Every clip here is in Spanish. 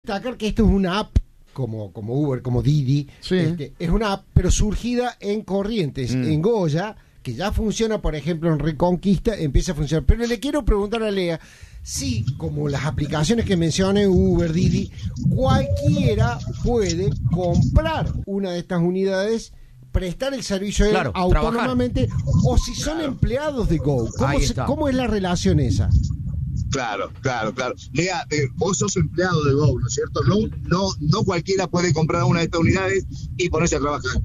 destacar que esto es una app como Uber, como Didi. Sí. Es una app, pero surgida en Corrientes, en Goya, que ya funciona, por ejemplo, en Reconquista, empieza a funcionar. Pero le quiero preguntar a Lea, si como las aplicaciones que mencioné, Uber, Didi, cualquiera puede comprar una de estas unidades, prestar el servicio autónomamente, o si son empleados de Go. ¿Cómo es la relación esa? Claro. Lea, vos sos empleado de Go, ¿no es cierto? No cualquiera puede comprar una de estas unidades y ponerse a trabajar.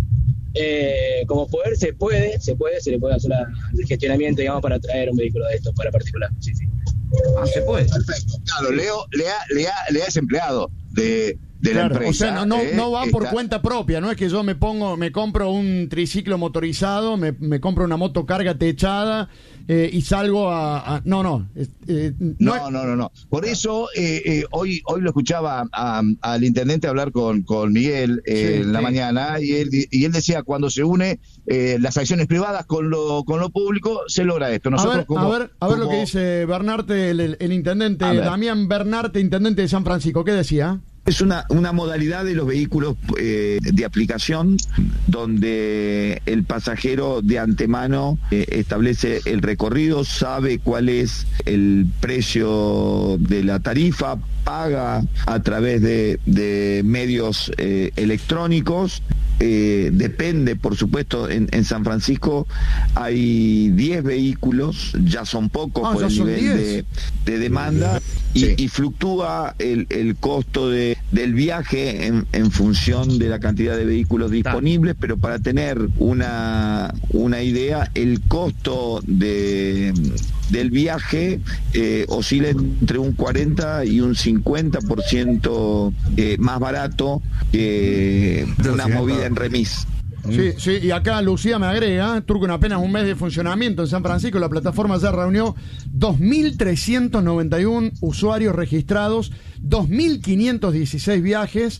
Como poder se le puede hacer el gestionamiento, digamos, para traer un vehículo de estos para particular. Sí. Se puede. Perfecto. Claro, Lea es empleado de la empresa. O sea, no va por cuenta propia, no es que yo me compro un triciclo motorizado, me compro una motocarga techada y salgo No. Por eso hoy lo escuchaba al intendente hablar con Miguel en la mañana, y él decía, cuando se une las acciones privadas con lo público, se logra esto. Nosotros a ver lo que dice Bernarte, el intendente, Damián Bernarte, intendente de San Francisco. ¿Qué decía? Es una modalidad de los vehículos de aplicación donde el pasajero de antemano establece el recorrido, sabe cuál es el precio de la tarifa, paga a través de medios electrónicos. Depende, por supuesto, en San Francisco hay 10 vehículos, ya son pocos por el nivel de demanda, y fluctúa el costo del viaje en función de la cantidad de vehículos disponibles, pero para tener una idea, el costo del viaje oscila entre un 40 y un 50% más barato que una movida en remis. Sí, y acá Lucía me agrega, Turco, en apenas un mes de funcionamiento en San Francisco, la plataforma ya reunió 2.391 usuarios registrados, 2.516 viajes,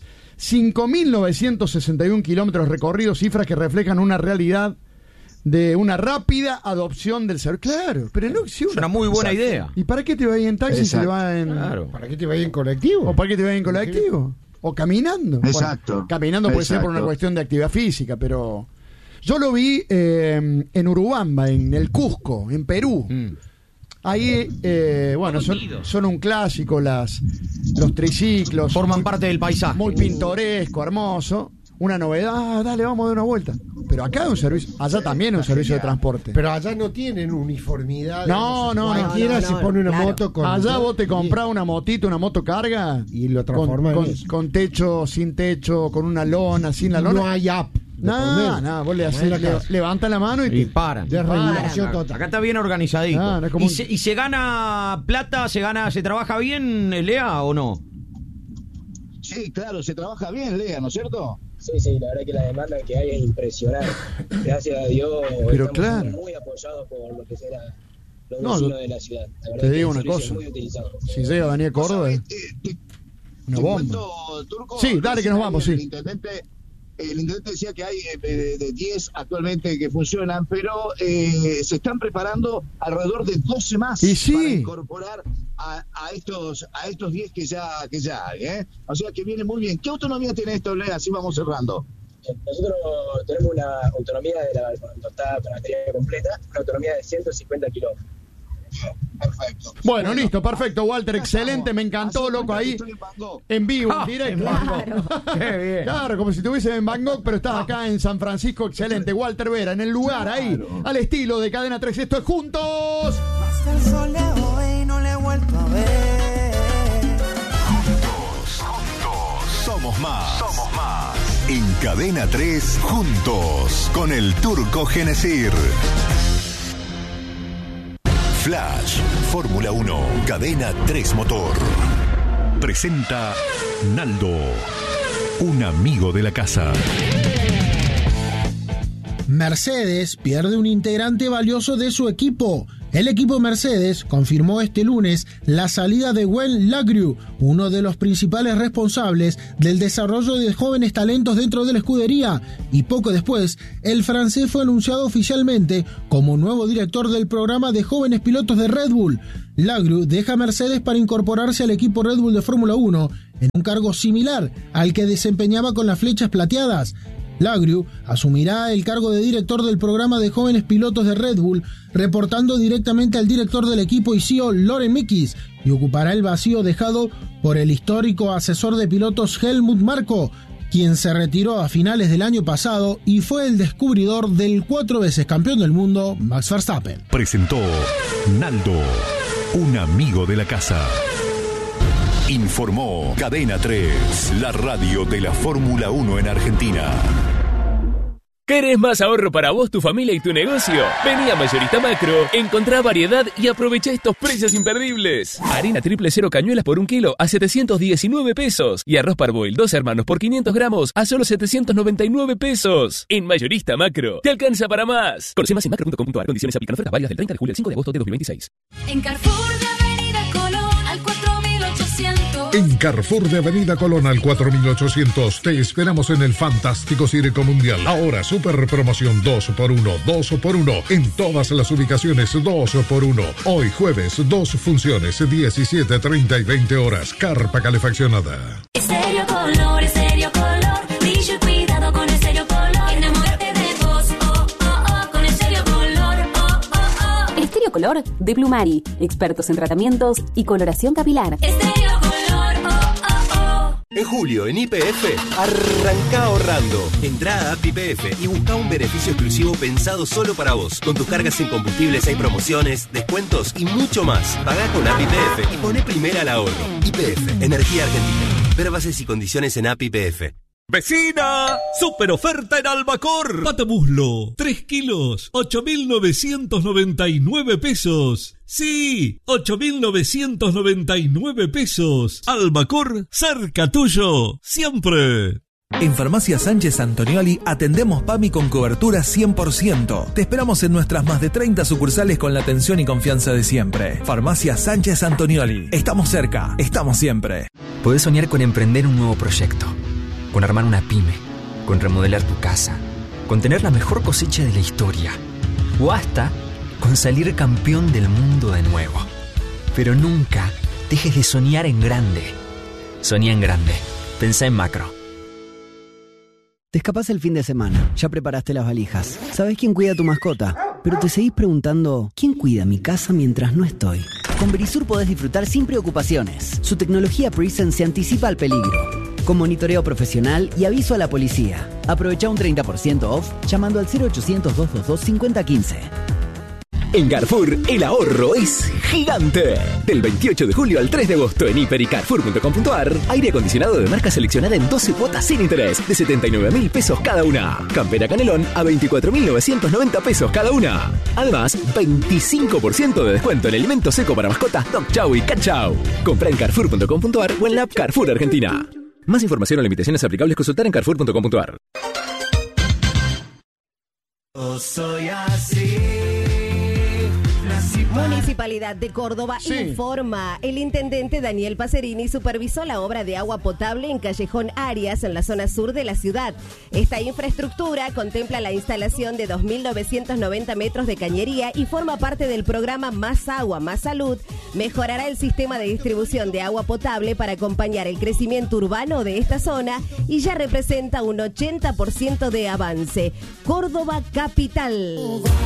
5.961 kilómetros recorridos, cifras que reflejan una realidad de una rápida adopción del servicio. Claro, pero no es una muy buena idea. ¿Y para qué te va a ir en taxi si te va en... Claro. ¿Para qué te va a ir en colectivo? ¿O para qué te va a ir en colectivo? O caminando. Exacto. Bueno, caminando puede ser por una cuestión de actividad física, pero yo lo vi en Urubamba, en el Cusco, en Perú. Ahí, son un clásico los triciclos. Forman parte del paisaje. Muy pintoresco, hermoso. Una novedad, dale, vamos a dar una vuelta. Pero acá hay un servicio, allá también hay un servicio de transporte. Pero allá no tienen uniformidad. No. Cualquiera se pone una moto con... Allá vos te comprás una motito, una motocarga. Y lo transformas con techo, sin techo, con una lona, sin la lona. No hay app. No, vos le haces, levanta la mano y paran. Desregulación total. Acá está bien organizadito. No ¿Y se gana plata, se trabaja bien, Lea, o no? Sí, claro, se trabaja bien, Lea, ¿no es cierto? Sí, la verdad que la demanda que hay es impresionante. Gracias a Dios, pero estamos muy apoyados por lo que será los vecinos de la ciudad. La verdad te que digo una cosa, si llega Daniel Córdoba, una bomba. Turco, sí, dale que nos vamos, el intendente decía que hay de 10 actualmente que funcionan, pero se están preparando alrededor de 12 más para incorporar a estos 10 que ya hay, O sea que viene muy bien. ¿Qué autonomía tiene esto, Lea? Así vamos cerrando. Nosotros tenemos una autonomía cuando está con la batería completa, una autonomía de 150 kilómetros. Perfecto. Bueno, listo, perfecto, Walter, excelente, me encantó, loco, ahí en vivo, en directo. Qué bien. Claro, como si estuviese en Bangkok, pero estás acá en San Francisco, excelente. Walter Vera, en el lugar, ahí, al estilo de Cadena 3. Esto es Juntos. Hasta el sol de hoy no le he vuelto a ver. Juntos, somos más. En Cadena 3, Juntos, con el Turco Genesir. Flash, Fórmula 1, Cadena 3 Motor. Presenta Naldo, un amigo de la casa. Mercedes pierde un integrante valioso de su equipo. El equipo Mercedes confirmó este lunes la salida de Gwen Lagrew, uno de los principales responsables del desarrollo de jóvenes talentos dentro de la escudería, y poco después, el francés fue anunciado oficialmente como nuevo director del programa de jóvenes pilotos de Red Bull. Lagrew deja Mercedes para incorporarse al equipo Red Bull de Fórmula 1 en un cargo similar al que desempeñaba con las flechas plateadas. Lagrew asumirá el cargo de director del programa de jóvenes pilotos de Red Bull, reportando directamente al director del equipo y CEO Loren Mickis, y ocupará el vacío dejado por el histórico asesor de pilotos Helmut Marko, quien se retiró a finales del año pasado y fue el descubridor del 4 veces campeón del mundo Max Verstappen. Presentó Naldo, un amigo de la casa. Informó Cadena 3, la radio de la Fórmula 1 en Argentina. ¿Querés más ahorro para vos, tu familia y tu negocio? Vení a Mayorista Macro, encontrá variedad y aprovecha estos precios imperdibles. Harina triple cero cañuelas por 1 kilo a 719 pesos. Y arroz parboil 2 hermanos por 500 gramos a solo 799 pesos. En Mayorista Macro, te alcanza para más. Conoce más en macro.com.ar. Condiciones aplican. Ofertas válidas del 30 de julio al 5 de agosto de 2026. En Carrefour de Avenida Colón al 4800. En Carrefour de Avenida Colón al 4800 te esperamos en el fantástico Circo Mundial. Ahora super promoción 2x1, 2x1 en todas las ubicaciones, 2x1. Hoy jueves 2 funciones, 17, 30 y 20 horas. Carpa calefaccionada. Estéreo Color, brillo y cuidado con Estéreo Color. Enamórate de vos, con Estéreo Color, Estéreo Color de Plumari, expertos en tratamientos y coloración capilar. Estéreo Color, En julio, en YPF, arranca ahorrando. Entrá a App YPF y busca un beneficio exclusivo pensado solo para vos. Con tus cargas en combustibles hay promociones, descuentos y mucho más. Pagá con App YPF y poné primera al ahorro. YPF, Energía Argentina. Ver bases y condiciones en App YPF. ¡Vecina! ¡Super oferta en Albacor! Pata muslo, 3 kilos, 8.999 pesos. ¡Sí! 8.999 pesos. Albacor, cerca tuyo, siempre. En Farmacia Sánchez Antonioli atendemos PAMI con cobertura 100%. Te esperamos en nuestras más de 30 sucursales con la atención y confianza de siempre. Farmacia Sánchez Antonioli. Estamos cerca, estamos siempre. Podés soñar con emprender un nuevo proyecto, con armar una pyme, con remodelar tu casa, con tener la mejor cosecha de la historia, o hasta con salir campeón del mundo de nuevo. Pero nunca dejes de soñar en grande. Soñá en grande. Pensá en macro. Te escapás el fin de semana, ya preparaste las valijas, sabés quién cuida a tu mascota, pero te seguís preguntando, ¿quién cuida mi casa mientras no estoy? Con Verisur podés disfrutar sin preocupaciones. Su tecnología Presence se anticipa al peligro, con monitoreo profesional y aviso a la policía. Aprovecha un 30% off llamando al 0800-222-5015. En Carrefour, el ahorro es gigante. Del 28 de julio al 3 de agosto en hiper y carrefour.com.ar, aire acondicionado de marca seleccionada en 12 cuotas sin interés de 79.000 pesos cada una. Campera Canelón a 24.990 pesos cada una. Además, 25% de descuento en alimento seco para mascotas Dog Chow y Cat Chow. Compra en carrefour.com.ar o en la app Carrefour Argentina. Más información o limitaciones aplicables consultar en carrefour.com.ar. Soy así. Municipalidad de Córdoba informa. El intendente Daniel Pacerini supervisó la obra de agua potable en Callejón Arias, en la zona sur de la ciudad. Esta infraestructura contempla la instalación de 2.990 metros de cañería y forma parte del programa Más Agua, Más Salud. Mejorará el sistema de distribución de agua potable para acompañar el crecimiento urbano de esta zona y ya representa un 80% de avance. Córdoba capital.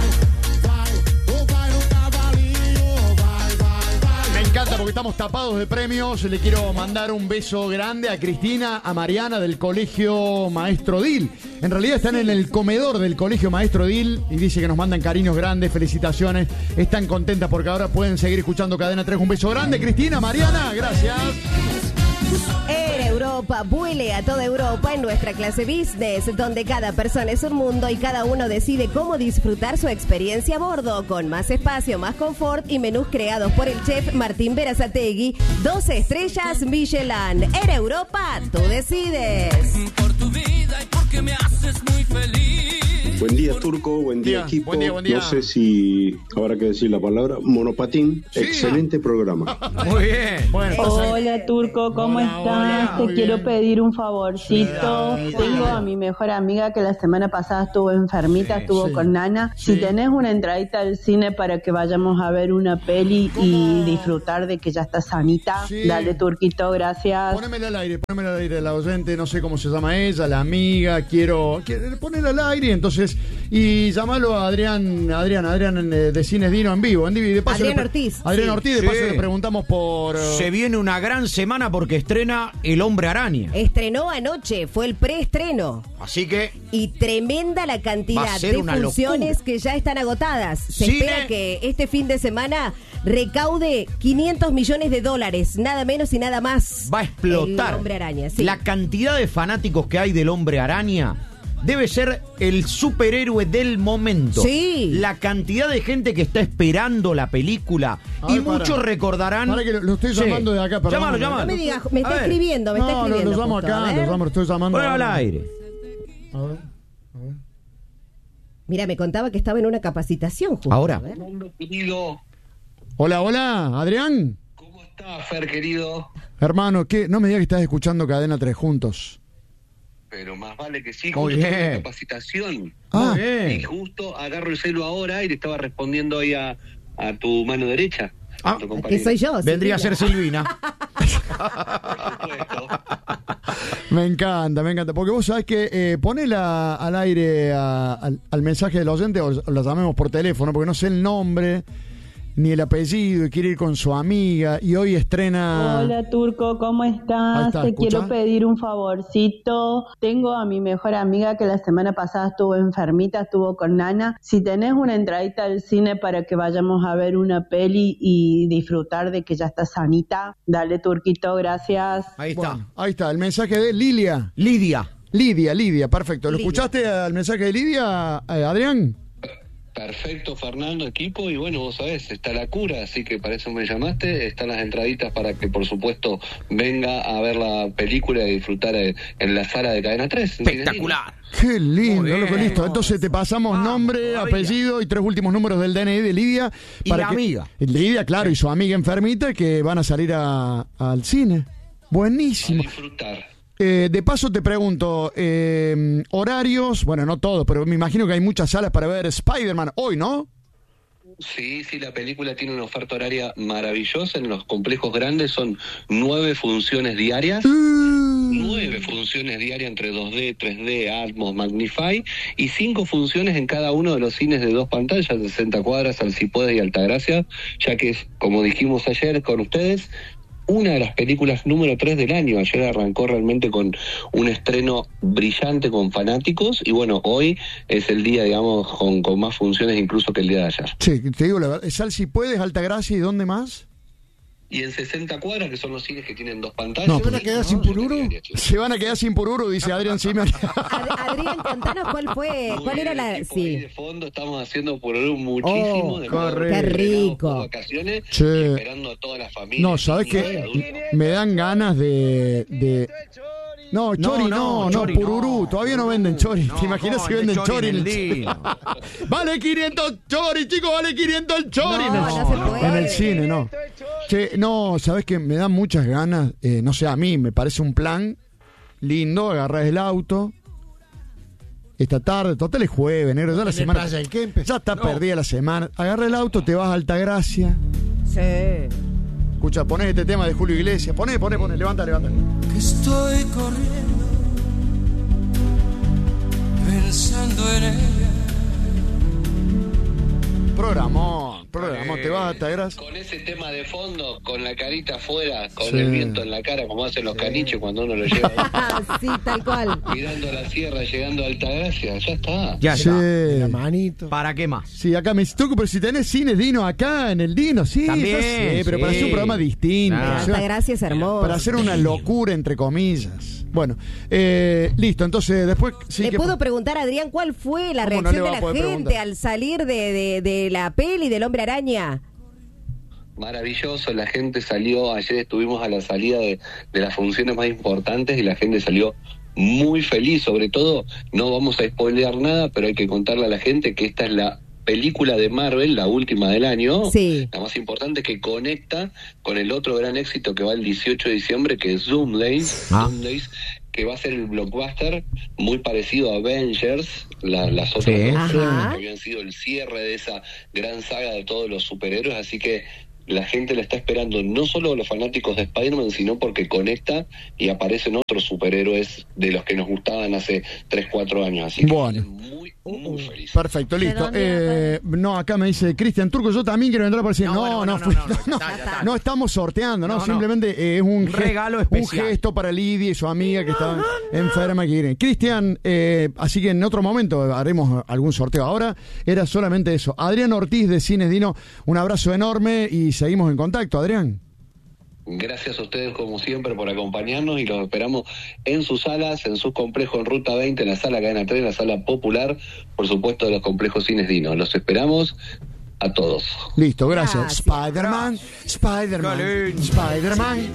Me encanta porque estamos tapados de premios. Le quiero mandar un beso grande a Cristina, a Mariana del Colegio Maestro Dil. En realidad están en el comedor del Colegio Maestro Dil y dice que nos mandan cariños grandes, felicitaciones. Están contentas porque ahora pueden seguir escuchando Cadena 3. Un beso grande, Cristina, Mariana, gracias. Air Europa, vuele a toda Europa en nuestra clase business, donde cada persona es un mundo y cada uno decide cómo disfrutar su experiencia a bordo, con más espacio, más confort y menús creados por el chef Martín Berazategui. 12 estrellas Michelin. Air Europa, tú decides. Por tu vida y porque me haces muy feliz. Buen día, Turco. Buen día, equipo. Buen día. No sé si habrá que decir la palabra monopatín. Sí, excelente programa. Muy bien. Hola, Turco, ¿cómo estás? Te quiero pedir un favorcito. Tengo a mi mejor amiga que la semana pasada estuvo enfermita, estuvo con Nana. Si tenés una entradita al cine para que vayamos a ver una peli y disfrutar de que ya está sanita, dale, Turquito, gracias. Ponémela al aire, la oyente, no sé cómo se llama ella, la amiga, quiero ponerla al aire, entonces, y llamalo a Adrián de Cines Dino en vivo. De paso Adrián Ortiz, de paso le preguntamos por... Se viene una gran semana porque estrena El Hombre Araña. Estrenó anoche, fue el preestreno. Así que... Y tremenda la cantidad de funciones que ya están agotadas. Se espera que este fin de semana recaude $500 millones, nada menos y nada más. Va a explotar. El Hombre Araña, La cantidad de fanáticos que hay del Hombre Araña debe ser el superhéroe del momento. Sí. La cantidad de gente que está esperando la película. Y muchos recordarán... Para que lo estoy llamando de acá. Llámalo. No me digas, me está escribiendo. Lo llamo acá, lo estoy llamando. Ponelo al aire. A ver. Mira, me contaba que estaba en una capacitación justo. Ahora. Querido. Hola, Adrián. ¿Cómo estás, Fer, querido? Hermano, ¿qué? No me digas que estás escuchando Cadena 3 juntos. Pero más vale que sí, Muy justo bien. estoy en capacitación. Muy bien. Y justo agarro el celu ahora y le estaba respondiendo ahí a tu mano derecha. Que soy yo. Vendría a ser Silvina. Me encanta. Porque vos sabés que ponela al aire al mensaje del oyente o la llamemos por teléfono, porque no sé el nombre ni el apellido y quiere ir con su amiga y hoy estrena... Hola, Turco, ¿cómo estás? Te quiero pedir un favorcito. Tengo a mi mejor amiga que la semana pasada estuvo enfermita, estuvo con Nana. Si tenés una entradita al cine para que vayamos a ver una peli y disfrutar de que ya está sanita, dale, Turquito, gracias. Ahí está. Bueno, ahí está, el mensaje de Lidia, perfecto. ¿Lo escuchaste al mensaje de Lidia, Adrián? Perfecto, Fernando, equipo, y bueno, vos sabés, está la cura, así que para eso me llamaste, están las entraditas para que, por supuesto, venga a ver la película y disfrutar en la sala de Cadena 3. Espectacular. Qué lindo, loco, listo. Entonces te pasamos nombre, apellido y 3 últimos números del DNI de Lidia. Y la amiga. Lidia, claro, y su amiga enfermita que van a salir al cine. Buenísimo. A disfrutar. De paso te pregunto, horarios, bueno, no todos, pero me imagino que hay muchas salas para ver Spider-Man hoy, ¿no? Sí, la película tiene una oferta horaria maravillosa. En los complejos grandes son 9 funciones diarias. 9 funciones diarias entre 2D, 3D, Atmos, Magnify, y 5 funciones en cada uno de los cines de 2 pantallas, 60 cuadras, Alcipuedes y Altagracia, ya que es, como dijimos ayer con ustedes, una de las películas número 3 del año. Ayer arrancó realmente con un estreno brillante con fanáticos y bueno, hoy es el día, digamos, con más funciones incluso que el día de ayer. Sí, te digo la verdad, Salsipuedes, Altagracia y ¿dónde más? Y en 60 cuadras, que son los cines que tienen 2 pantallas. No, ¿Se van a quedar sin Pururu? Se van a quedar sin Pururu, dice Adrián Zimmer. Adrián, contanos cuál era la... Sí. De fondo estamos haciendo Pururu muchísimo. Qué rico. Vacaciones, y esperando a toda la familia. No, ¿sabes qué? Me dan ganas de... No, chori no, Pururu. No. Todavía no venden chori. ¿Te imaginas si venden chori en el cine? Vale 500 chori, chicos, vale 500 el chori. En el cine, no. Che, no, ¿sabes qué? Me dan muchas ganas. No sé, a mí me parece un plan lindo. Agarrás el auto. Esta tarde, total es jueves, negro. Ya la semana. Ya está perdida la semana. Agarra el auto, te vas a Altagracia. Sí. Escucha, poné este tema de Julio Iglesias. Poné, levanta. Que estoy corriendo, pensando en ella. Programón, te vas a Altagracia. Con ese tema de fondo, con la carita afuera, con el viento en la cara, como hacen los caniches cuando uno lo lleva. Sí, tal cual. Mirando la sierra, llegando a Altagracia, ya está. Ya está. La manito. ¿Para qué más? Sí, acá me toco, pero si tenés Cines Dino acá en el Dino, sí. También, pero para hacer un programa distinto. Altagracia es hermoso. Para hacer una locura, entre comillas. Bueno, listo, entonces después... Sí, ¿Le puedo preguntar, Adrián, cuál fue la reacción de la gente al salir de la peli del Hombre Araña? Maravilloso, la gente salió, ayer estuvimos a la salida de las funciones más importantes y la gente salió muy feliz. Sobre todo, no vamos a spoilear nada, pero hay que contarle a la gente que esta es la película de Marvel, la última del año, la más importante, que conecta con el otro gran éxito que va el 18 de diciembre, que es Doom Days, que va a ser el blockbuster muy parecido a Avengers, las otras dos que habían sido el cierre de esa gran saga de todos los superhéroes, así que la gente la está esperando, no solo los fanáticos de Spider-Man, sino porque conecta y aparecen otros superhéroes de los que nos gustaban hace 3-4 años, así que muy feliz. Perfecto, listo. No, acá me dice Cristian Turco, yo también quiero entrar para decir, no estamos sorteando, simplemente es un regalo especial, un gesto para Lidia y su amiga que estaba enferma. Cristian, así que en otro momento haremos algún sorteo. Ahora era solamente eso. Adrián Ortiz de Cines Dino, un abrazo enorme y seguimos en contacto, Adrián. Gracias a ustedes como siempre por acompañarnos y los esperamos en sus salas, en sus complejos en Ruta 20, en la sala Cadena 3, en la sala popular, por supuesto de los complejos Cines Dino. Los esperamos a todos. Listo, gracias. Spider-Man.